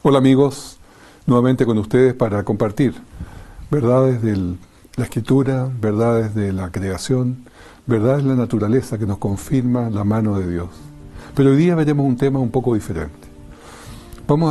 Hola amigos, nuevamente con ustedes para compartir verdades de la Escritura, verdades de la creación, verdades de la naturaleza que nos confirma la mano de Dios. Pero hoy día veremos un tema un poco diferente.